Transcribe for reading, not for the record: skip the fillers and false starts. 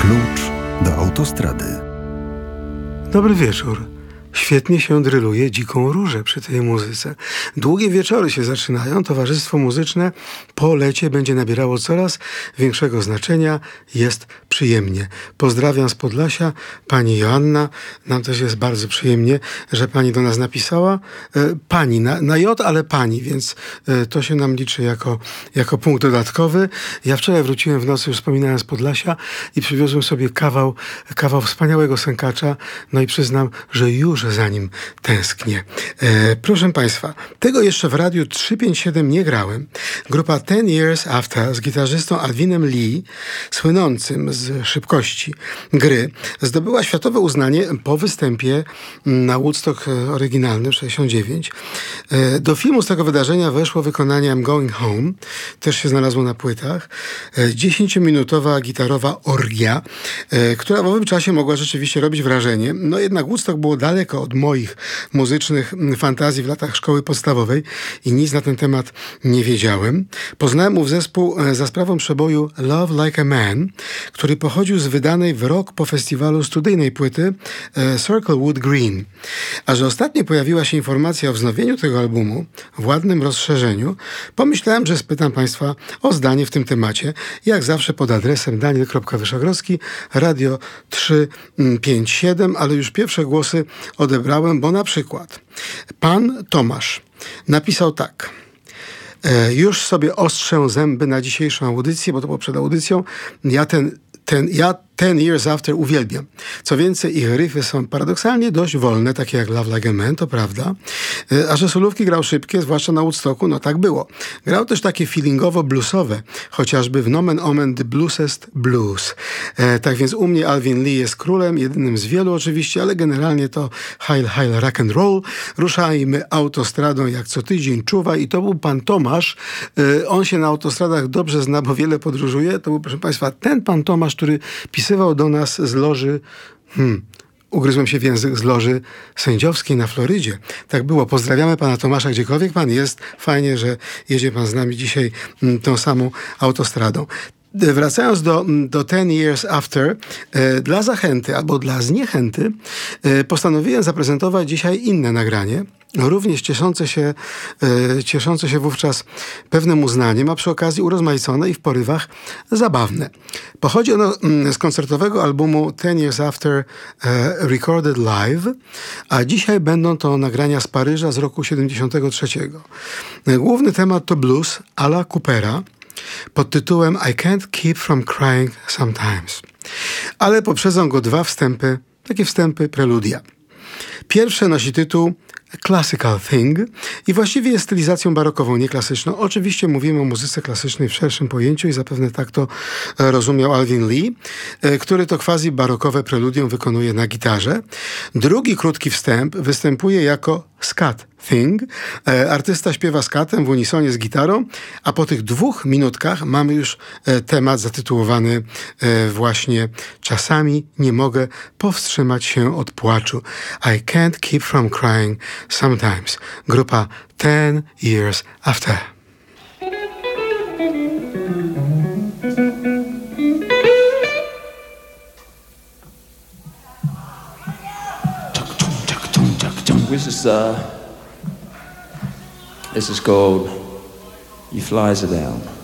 Klucz do autostrady. Dobry wieczór. Świetnie się dryluje Dziką Różę przy tej muzyce. Długie wieczory się zaczynają. Towarzystwo muzyczne po lecie będzie nabierało coraz większego znaczenia. Jest przyjemnie. Pozdrawiam z Podlasia. Pani Joanna. Nam też jest bardzo przyjemnie, że pani do nas napisała. Pani, na J, ale pani, więc to się nam liczy jako punkt dodatkowy. Ja wczoraj wróciłem w nocy, już wspominałem, z Podlasia i przywiozłem sobie kawał wspaniałego sękacza. No i przyznam, że już za nim tęsknię. Proszę Państwa, tego jeszcze w Radiu 357 nie grałem. Grupa 10 Years After z gitarzystą Alvinem Lee, słynącym z szybkości gry, zdobyła światowe uznanie po występie na Woodstock oryginalnym 69. Do filmu z tego wydarzenia weszło wykonanie I'm Going Home, też się znalazło na płytach. 10-minutowa gitarowa orgia, która w owym czasie mogła rzeczywiście robić wrażenie. No jednak Woodstock było daleko od moich muzycznych fantazji w latach szkoły podstawowej i nic na ten temat nie wiedziałem. Poznałem ów zespół za sprawą przeboju Love Like a Man, który pochodził z wydanej w rok po festiwalu studyjnej płyty Circlewood Green. A że ostatnio pojawiła się informacja o wznowieniu tego albumu w ładnym rozszerzeniu, pomyślałem, że spytam Państwa o zdanie w tym temacie, jak zawsze pod adresem daniel.wyszogrodzki, Radio 357, ale już pierwsze głosy odebrałem, bo na przykład pan Tomasz napisał tak. Już sobie ostrzę zęby na dzisiejszą audycję, bo to było przed audycją. Ja 10 Years After uwielbiam. Co więcej, ich riffy są paradoksalnie dość wolne, takie jak Love Like a Man, to prawda. A że solówki grał szybkie, zwłaszcza na Woodstocku, no tak było. Grał też takie feelingowo-bluesowe, chociażby w Nomen Omen The Bluesest Blues. Tak więc u mnie Alvin Lee jest królem, jedynym z wielu oczywiście, ale generalnie to Heil Heil Rock and Roll. Ruszajmy autostradą jak co tydzień czuwa i to był pan Tomasz. On się na autostradach dobrze zna, bo wiele podróżuje. To był, proszę Państwa, ten pan Tomasz, który pisywał do nas z loży, ugryzłem się w język, z loży sędziowskiej na Florydzie. Tak było. Pozdrawiamy pana Tomasza, gdziekolwiek pan jest. Fajnie, że jedzie pan z nami dzisiaj tą samą autostradą. Wracając do 10 Years After, dla zachęty albo dla zniechęty postanowiłem zaprezentować dzisiaj inne nagranie, również cieszące się wówczas pewnym uznaniem, a przy okazji urozmaicone i w porywach zabawne. Pochodzi ono z koncertowego albumu 10 Years After Recorded Live, a dzisiaj będą to nagrania z Paryża z roku 73. Główny temat to blues à la Coopera, pod tytułem I Can't Keep From Crying Sometimes. Ale poprzedzą go dwa wstępy, takie wstępy, preludia. Pierwsze nosi tytuł Classical Thing i właściwie jest stylizacją barokową, nie klasyczną. Oczywiście mówimy o muzyce klasycznej w szerszym pojęciu i zapewne tak to rozumiał Alvin Lee, który to quasi-barokowe preludium wykonuje na gitarze. Drugi krótki wstęp występuje jako scat thing. Artysta śpiewa skatem w unisonie z gitarą, a po tych 2 minutkach mamy już temat zatytułowany właśnie Czasami nie mogę powstrzymać się od płaczu. I can't keep from crying sometimes. Grupa 10 Years After. This is called You Flies It Down.